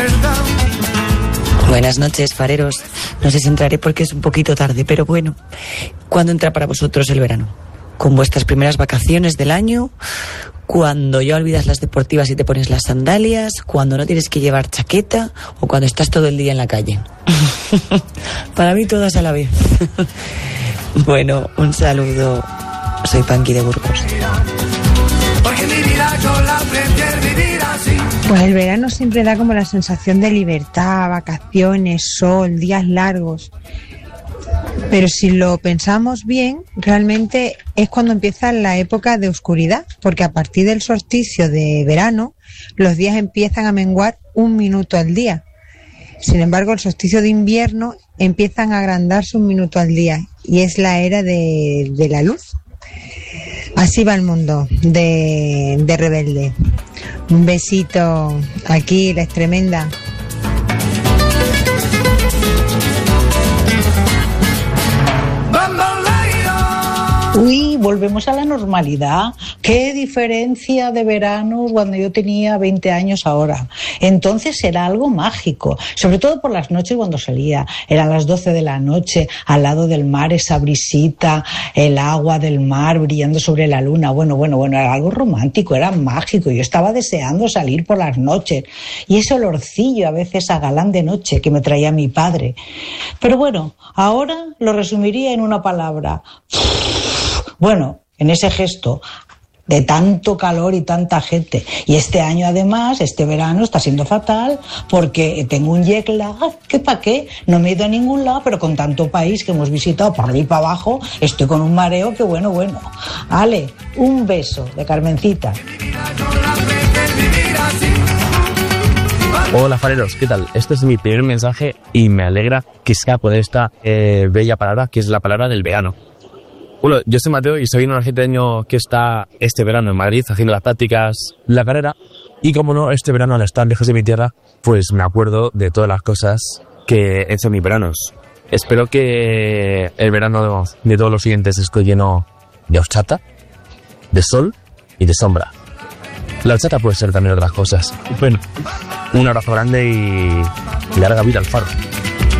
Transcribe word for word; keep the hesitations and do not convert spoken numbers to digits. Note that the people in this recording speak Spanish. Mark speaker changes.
Speaker 1: Buenas noches, fareros. No sé si entraré porque es un poquito tarde, pero bueno. ¿Cuándo entra para vosotros el verano? ¿Con vuestras primeras vacaciones del año? ¿Cuando ya olvidas las deportivas y te pones las sandalias? ¿Cuando no tienes que llevar chaqueta? ¿O cuando estás todo el día en la calle? Para mí todas a la vez. Bueno, un saludo. Soy Panqui de Burgos.
Speaker 2: Pues el verano siempre da como la sensación de libertad, vacaciones, sol, días largos. Pero si lo pensamos bien, realmente es cuando empieza la época de oscuridad, porque a partir del solsticio de verano, los días empiezan a menguar un minuto al día. Sin embargo, el solsticio de invierno empiezan a agrandarse un minuto al día, y es la era de, de la luz. Así va el mundo de, de rebelde. Un besito, aquí la Extremenda.
Speaker 3: Uy, volvemos a la normalidad. Qué diferencia de veranos cuando yo tenía veinte años ahora. Entonces era algo mágico, sobre todo por las noches cuando salía. Eran las doce de la noche, al lado del mar, esa brisita, el agua del mar brillando sobre la luna. Bueno, bueno, bueno, era algo romántico, era mágico. Yo estaba deseando salir por las noches. Y ese olorcillo a veces a galán de noche que me traía mi padre. Pero bueno, ahora lo resumiría en una palabra. Bueno, en ese gesto de tanto calor y tanta gente. Y este año además, este verano está siendo fatal porque tengo un jet lag, que pa' qué, no me he ido a ningún lado, pero con tanto país que hemos visitado por arriba y para abajo, estoy con un mareo que bueno, bueno. Ale, un beso de Carmencita.
Speaker 4: Hola fareros, ¿qué tal? Este es mi primer mensaje y me alegra que sea con esta eh, bella palabra que es la palabra del verano. Bueno, yo soy Mateo y soy un argentino que está este verano en Madrid haciendo las prácticas, la carrera. Y como no, este verano al estar lejos de mi tierra, pues me acuerdo de todas las cosas que he hecho en mis veranos. Espero que el verano de todos los siguientes esté lleno de horchata, de sol y de sombra. La horchata puede ser también otras cosas. Bueno, un abrazo grande y larga vida al faro.